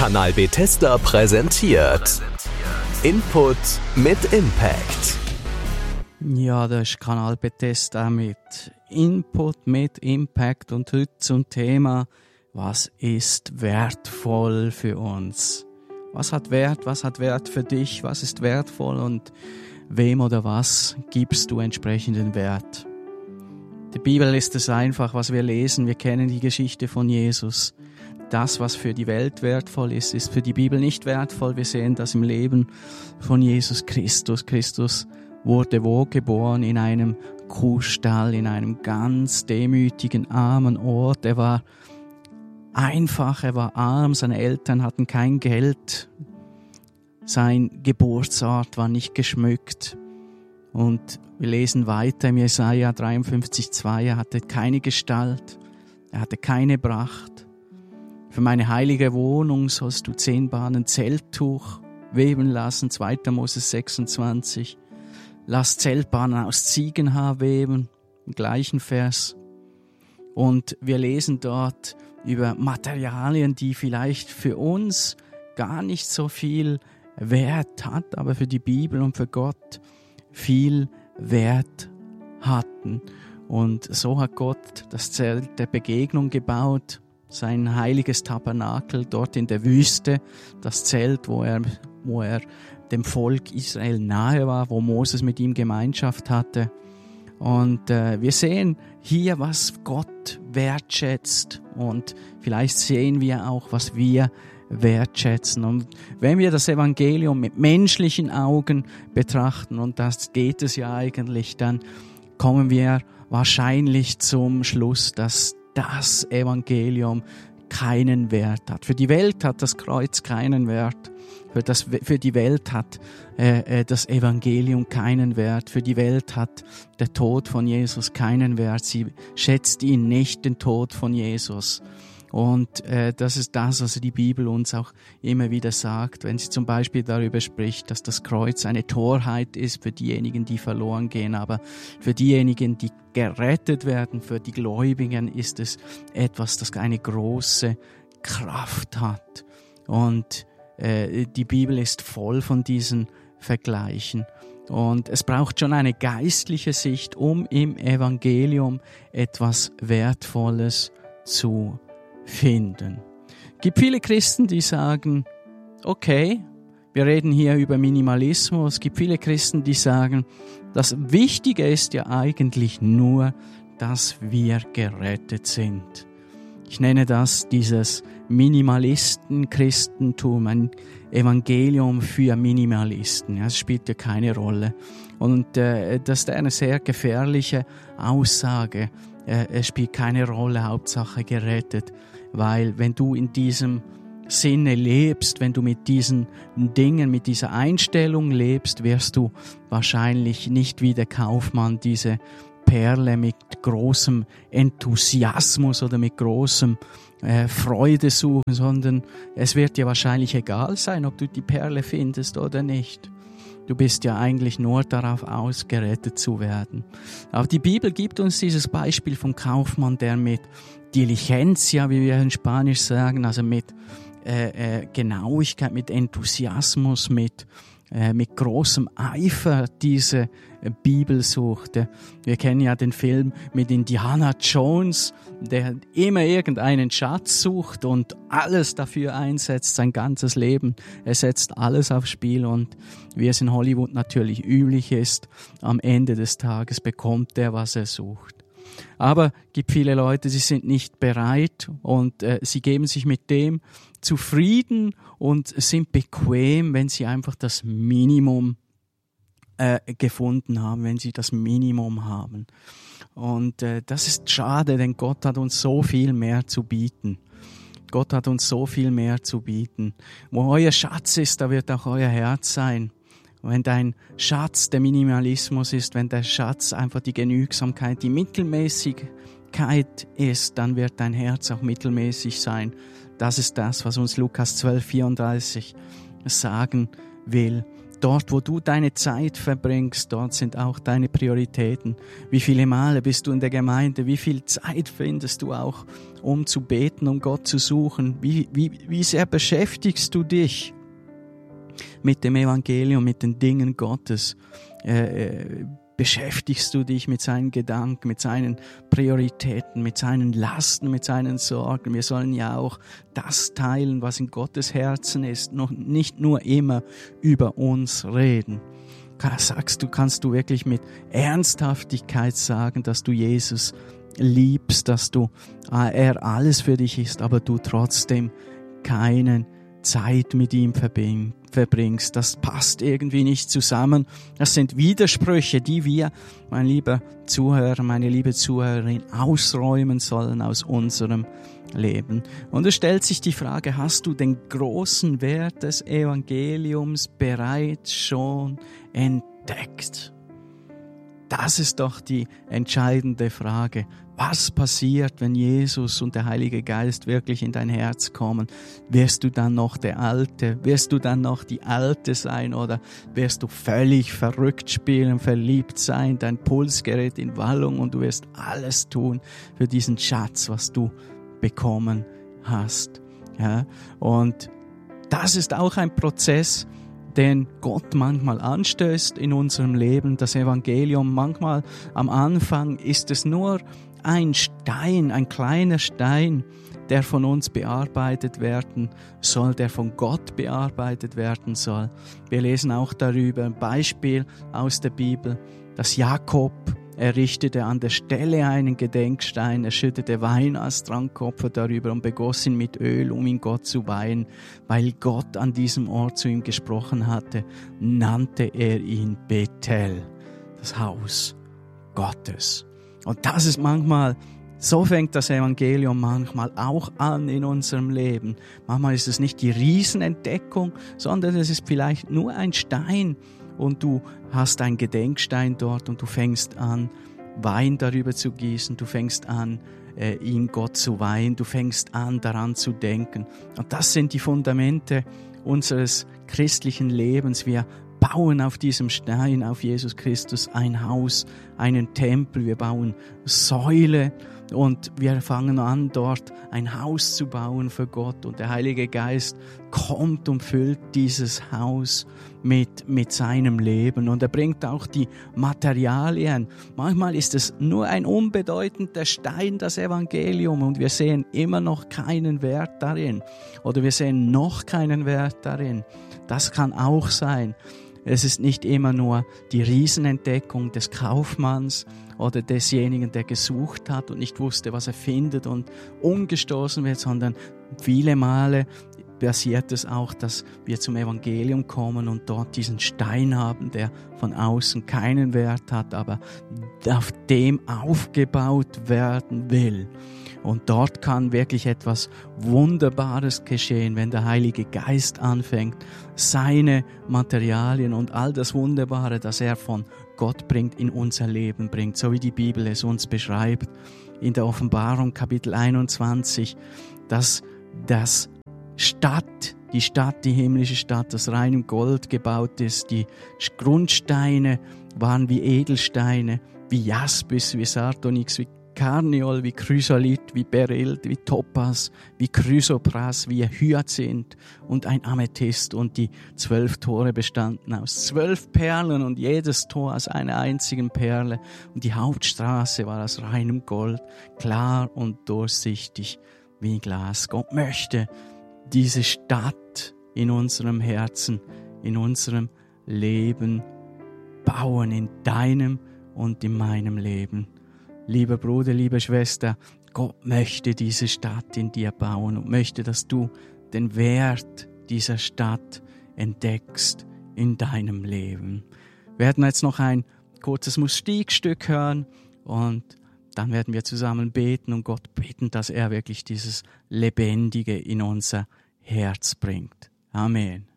Kanal Bethesda präsentiert Input mit Impact. Ja, das ist Kanal Bethesda mit Input mit Impact und heute zum Thema: Was ist wertvoll für uns? Was hat Wert für dich? Was ist wertvoll und wem oder was gibst du entsprechenden Wert? Die Bibel ist es einfach, was wir lesen. Wir kennen die Geschichte von Jesus. Das, was für die Welt wertvoll ist, ist für die Bibel nicht wertvoll. Wir sehen das im Leben von Jesus Christus. Christus wurde wo geboren? In einem Kuhstall, in einem ganz demütigen, armen Ort. Er war einfach, er war arm, seine Eltern hatten kein Geld. Sein Geburtsort war nicht geschmückt. Und wir lesen weiter im Jesaja 53,2, er hatte keine Gestalt, er hatte keine Pracht. Für meine heilige Wohnung sollst du 10 Bahnen Zelttuch weben lassen, 2. Mose 26. Lass Zeltbahnen aus Ziegenhaar weben, im gleichen Vers. Und wir lesen dort über Materialien, die vielleicht für uns gar nicht so viel Wert hat, aber für die Bibel und für Gott viel Wert hatten. Und so hat Gott das Zelt der Begegnung gebaut, sein heiliges Tabernakel dort in der Wüste, das Zelt, wo er dem Volk Israel nahe war, wo Moses mit ihm Gemeinschaft hatte. Und wir sehen hier, was Gott wertschätzt, und vielleicht sehen wir auch, was wir wertschätzen. Und wenn wir das Evangelium mit menschlichen Augen betrachten, und das geht es ja eigentlich, dann kommen wir wahrscheinlich zum Schluss, dass das Evangelium keinen Wert hat. Für die Welt hat das Kreuz keinen Wert. Für die Welt hat das Evangelium keinen Wert. Für die Welt hat der Tod von Jesus keinen Wert. Sie schätzt ihn nicht, den Tod von Jesus. Und das ist das, was die Bibel uns auch immer wieder sagt, wenn sie zum Beispiel darüber spricht, dass das Kreuz eine Torheit ist für diejenigen, die verloren gehen, aber für diejenigen, die gerettet werden, für die Gläubigen ist es etwas, das eine große Kraft hat. Und die Bibel ist voll von diesen Vergleichen. Und es braucht schon eine geistliche Sicht, um im Evangelium etwas Wertvolles zu finden. Es gibt viele Christen, die sagen, okay, wir reden hier über Minimalismus. Es gibt viele Christen, die sagen, das Wichtige ist ja eigentlich nur, dass wir gerettet sind. Ich nenne das dieses Minimalisten-Christentum, ein Evangelium für Minimalisten. Ja, es spielt ja keine Rolle. Und das ist eine sehr gefährliche Aussage. Es spielt keine Rolle, Hauptsache gerettet. Weil wenn du in diesem Sinne lebst, wenn du mit diesen Dingen, mit dieser Einstellung lebst, wirst du wahrscheinlich nicht wie der Kaufmann diese Perle mit großem Enthusiasmus oder mit großem Freude suchen, sondern es wird dir wahrscheinlich egal sein, ob du die Perle findest oder nicht. Du bist ja eigentlich nur darauf aus, gerettet zu werden. Aber die Bibel gibt uns dieses Beispiel vom Kaufmann, der mit Diligencia, wie wir in Spanisch sagen, also mit Genauigkeit, mit Enthusiasmus, mit großem Eifer diese Bibel suchte. Wir kennen ja den Film mit Indiana Jones, der immer irgendeinen Schatz sucht und alles dafür einsetzt, sein ganzes Leben. Er setzt alles aufs Spiel, und wie es in Hollywood natürlich üblich ist, am Ende des Tages bekommt er, was er sucht. Aber es gibt viele Leute, sie sind nicht bereit, und sie geben sich mit dem zufrieden und sind bequem, wenn sie einfach das Minimum gefunden haben, wenn sie das Minimum haben. Und das ist schade, denn Gott hat uns so viel mehr zu bieten. Gott hat uns so viel mehr zu bieten. Wo euer Schatz ist, da wird auch euer Herz sein. Und wenn dein Schatz der Minimalismus ist, wenn der Schatz einfach die Genügsamkeit, die Mittelmäßigkeit ist, dann wird dein Herz auch mittelmäßig sein. Das ist das, was uns Lukas 12,34 sagen will. Dort, wo du deine Zeit verbringst, dort sind auch deine Prioritäten. Wie viele Male bist du in der Gemeinde? Wie viel Zeit findest du auch, um zu beten, um Gott zu suchen? Wie sehr beschäftigst du dich mit dem Evangelium, mit den Dingen Gottes? Beschäftigst du dich mit seinen Gedanken, mit seinen Prioritäten, mit seinen Lasten, mit seinen Sorgen? Wir sollen ja auch das teilen, was in Gottes Herzen ist, noch nicht nur immer über uns reden. Kannst du wirklich mit Ernsthaftigkeit sagen, dass du Jesus liebst, dass er alles für dich ist, aber du trotzdem keine Zeit mit ihm verbringst. Das passt irgendwie nicht zusammen. Das sind Widersprüche, die wir, mein lieber Zuhörer, meine liebe Zuhörerin, ausräumen sollen aus unserem Leben. Und es stellt sich die Frage, hast du den großen Wert des Evangeliums bereits schon entdeckt? Das ist doch die entscheidende Frage. Was passiert, wenn Jesus und der Heilige Geist wirklich in dein Herz kommen? Wirst du dann noch der Alte? Wirst du dann noch die Alte sein? Oder wirst du völlig verrückt spielen, verliebt sein, dein Puls gerät in Wallung und du wirst alles tun für diesen Schatz, was du bekommen hast? Ja? Und das ist auch ein Prozess, den Gott manchmal anstößt in unserem Leben, das Evangelium. Manchmal am Anfang ist es nur ein Stein, ein kleiner Stein, der von uns bearbeitet werden soll, der von Gott bearbeitet werden soll. Wir lesen auch darüber ein Beispiel aus der Bibel, dass Jakob errichtete an der Stelle einen Gedenkstein, er schüttete Wein als Trankopfer darüber und begoss ihn mit Öl, um ihn Gott zu weihen. Weil Gott an diesem Ort zu ihm gesprochen hatte, nannte er ihn Bethel, das Haus Gottes. Und das ist manchmal, so fängt das Evangelium manchmal auch an in unserem Leben. Manchmal ist es nicht die Riesenentdeckung, sondern es ist vielleicht nur ein Stein, und du hast einen Gedenkstein dort und du fängst an, Wein darüber zu gießen, du fängst an, ihn Gott zu weihen, du fängst an, daran zu denken. Und das sind die Fundamente unseres christlichen Lebens. Wir bauen auf diesem Stein, auf Jesus Christus, ein Haus, einen Tempel, wir bauen Säule und wir fangen an, dort ein Haus zu bauen für Gott. Und der Heilige Geist kommt und füllt dieses Haus mit seinem Leben. Und er bringt auch die Materialien. Manchmal ist es nur ein unbedeutender Stein, das Evangelium, und wir sehen immer noch keinen Wert darin. Oder wir sehen noch keinen Wert darin. Das kann auch sein. Es ist nicht immer nur die Riesenentdeckung des Kaufmanns oder desjenigen, der gesucht hat und nicht wusste, was er findet und umgestoßen wird, sondern viele Male passiert es auch, dass wir zum Evangelium kommen und dort diesen Stein haben, der von außen keinen Wert hat, aber auf dem aufgebaut werden will. Und dort kann wirklich etwas Wunderbares geschehen, wenn der Heilige Geist anfängt, seine Materialien und all das Wunderbare, das er von Gott bringt, in unser Leben bringt, so wie die Bibel es uns beschreibt. In der Offenbarung Kapitel 21, dass die Stadt, die himmlische Stadt, aus reinem Gold gebaut ist. Die Grundsteine waren wie Edelsteine, wie Jaspis, wie Sardonyx, wie Karneol, wie Chrysolit, wie Beryl, wie Topaz, wie Chrysopras, wie Hyazinth und ein Amethyst. Und die 12 Tore bestanden aus 12 Perlen und jedes Tor aus einer einzigen Perle. Und die Hauptstraße war aus reinem Gold, klar und durchsichtig wie Glas. Gott möchte diese Stadt in unserem Herzen, in unserem Leben bauen, in deinem und in meinem Leben. Lieber Bruder, liebe Schwester, Gott möchte diese Stadt in dir bauen und möchte, dass du den Wert dieser Stadt entdeckst in deinem Leben. Wir werden jetzt noch ein kurzes Musikstück hören und dann werden wir zusammen beten und Gott bitten, dass er wirklich dieses Lebendige in unser Herz bringt. Amen.